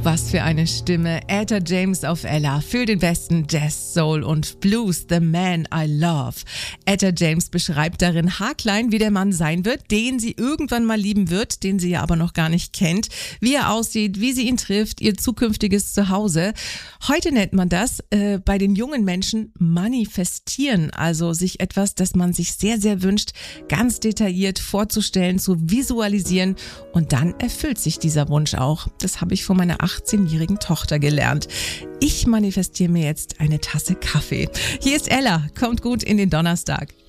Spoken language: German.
Was für eine Stimme. Etta James auf Ella für den besten Jazz, Soul und Blues, The Man I Love. Etta James beschreibt darin haarklein, wie der Mann sein wird, den sie irgendwann mal lieben wird, den sie ja aber noch gar nicht kennt, wie er aussieht, wie sie ihn trifft, ihr zukünftiges Zuhause. Heute nennt man das bei den jungen Menschen manifestieren, also sich etwas, das man sich sehr, sehr wünscht, ganz detailliert vorzustellen, zu visualisieren und dann erfüllt sich dieser Wunsch auch. Das habe ich von meiner 18-jährigen Tochter gelernt. Ich manifestiere mir jetzt eine Tasse Kaffee. Hier ist Ella, kommt gut in den Donnerstag.